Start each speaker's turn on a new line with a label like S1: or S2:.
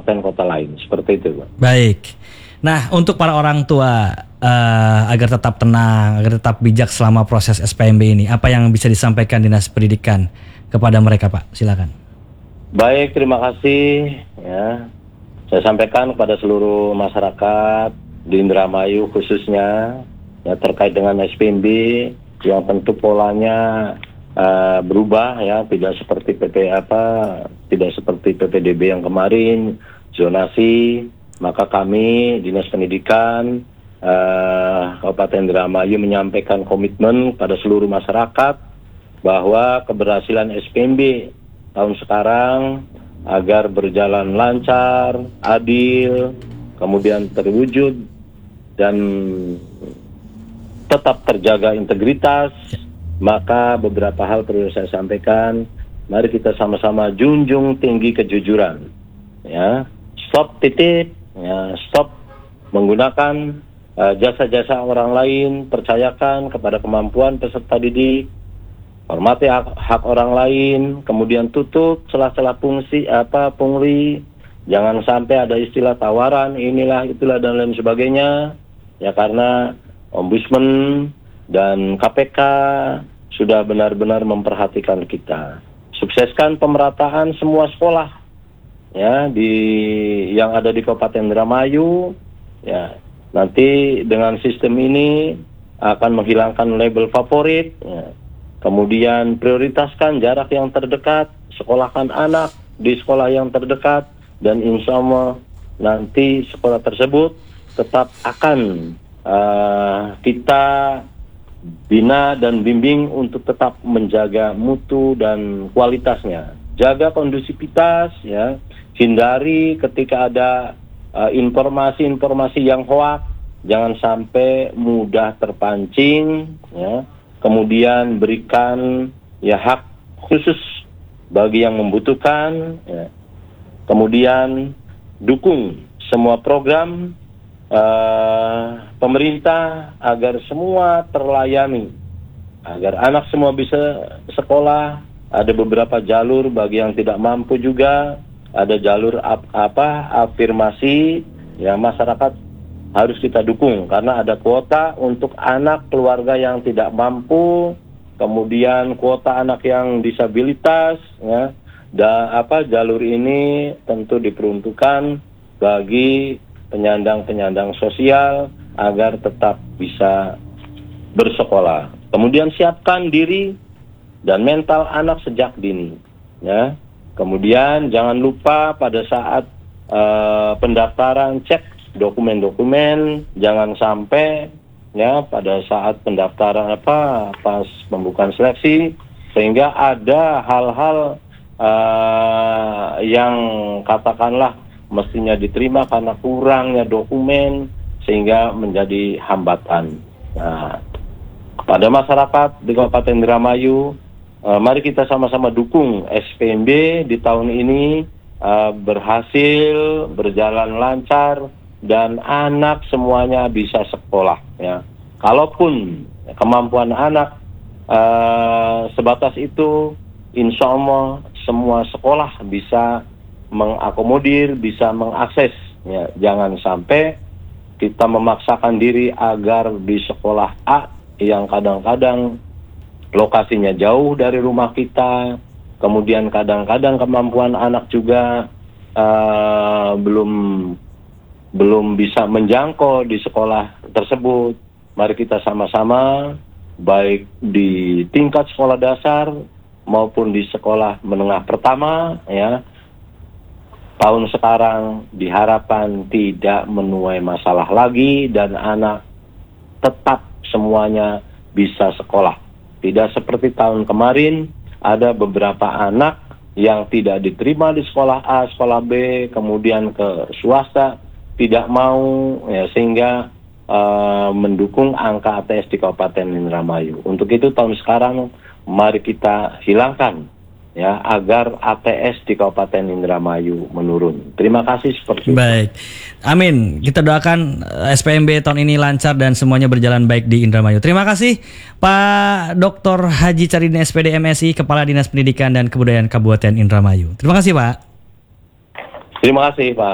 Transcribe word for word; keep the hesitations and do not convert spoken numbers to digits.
S1: kabupaten kota lain. Seperti itu, Pak.
S2: Baik. Nah, untuk para orang tua uh, agar tetap tenang, agar tetap bijak selama proses S P M B ini, apa yang bisa disampaikan Dinas Pendidikan kepada mereka, Pak? Silakan.
S1: Baik, terima kasih. Ya, saya sampaikan kepada seluruh masyarakat di Indramayu khususnya ya terkait dengan S P M B yang tentu polanya uh, berubah ya, tidak seperti P P apa, tidak seperti P P D B yang kemarin zonasi. Maka kami Dinas Pendidikan uh, Kabupaten Indramayu menyampaikan komitmen pada seluruh masyarakat bahwa keberhasilan S P M B tahun sekarang agar berjalan lancar, adil, kemudian terwujud dan tetap terjaga integritas, maka beberapa hal perlu saya sampaikan. Mari kita sama-sama junjung tinggi kejujuran, ya, stop titip, ya, stop menggunakan uh, jasa-jasa orang lain, percayakan kepada kemampuan peserta didik, hormati hak, hak orang lain, kemudian tutup celah-celah fungsi apa pungli, jangan sampai ada istilah tawaran inilah itulah dan lain sebagainya, ya, karena Ombudsman dan K P K sudah benar-benar memperhatikan kita. Sukseskan pemerataan semua sekolah ya di yang ada di Kabupaten Indramayu, ya. Nanti dengan sistem ini akan menghilangkan label favorit, ya. Kemudian prioritaskan jarak yang terdekat, sekolahkan anak di sekolah yang terdekat, dan insya Allah nanti sekolah tersebut tetap akan uh, kita bina dan bimbing untuk tetap menjaga mutu dan kualitasnya. Jaga kondusivitas, ya. Hindari ketika ada uh, informasi-informasi yang hoak, jangan sampai mudah terpancing, ya. Kemudian berikan ya hak khusus bagi yang membutuhkan, ya. Kemudian dukung semua program uh, pemerintah agar semua terlayani, agar anak semua bisa sekolah. Ada beberapa jalur bagi yang tidak mampu juga, ada jalur ap, apa afirmasi, ya, masyarakat harus kita dukung karena ada kuota untuk anak keluarga yang tidak mampu, kemudian kuota anak yang disabilitas, ya. Dan apa jalur ini tentu diperuntukkan bagi penyandang-penyandang sosial agar tetap bisa bersekolah. Kemudian siapkan diri dan mental anak sejak dini, ya. Kemudian jangan lupa pada saat uh, pendaftaran cek dokumen-dokumen, jangan sampai ya pada saat pendaftaran apa pas pembukaan seleksi sehingga ada hal-hal uh, yang katakanlah mestinya diterima karena kurangnya dokumen sehingga menjadi hambatan. Nah, kepada masyarakat di Kabupaten Indramayu, uh, mari kita sama-sama dukung S P M B di tahun ini uh, berhasil berjalan lancar dan anak semuanya bisa sekolah, ya. Kalaupun kemampuan anak uh, sebatas itu, insya Allah semua sekolah bisa mengakomodir, bisa mengakses, ya. Jangan sampai kita memaksakan diri agar di sekolah A yang kadang-kadang lokasinya jauh dari rumah kita, kemudian kadang-kadang kemampuan anak juga uh, belum belum bisa menjangkau di sekolah tersebut. Mari kita sama-sama baik di tingkat sekolah dasar maupun di sekolah menengah pertama, ya. Tahun sekarang diharapkan tidak menuai masalah lagi dan anak tetap semuanya bisa sekolah. Tidak seperti tahun kemarin ada beberapa anak yang tidak diterima di sekolah A, sekolah B, kemudian ke swasta tidak mau, ya, sehingga uh, mendukung angka A T S di Kabupaten Indramayu. Untuk itu tahun sekarang mari kita hilangkan, ya, agar A T S di Kabupaten Indramayu menurun. Terima kasih seperti
S2: Baik. Itu. Amin. Kita doakan S P M B tahun ini lancar dan semuanya berjalan baik di Indramayu. Terima kasih Pak Doktor Haji Caridin S P D M Si, Kepala Dinas Pendidikan dan Kebudayaan Kabupaten Indramayu. Terima kasih, Pak.
S1: Terima kasih, Pak.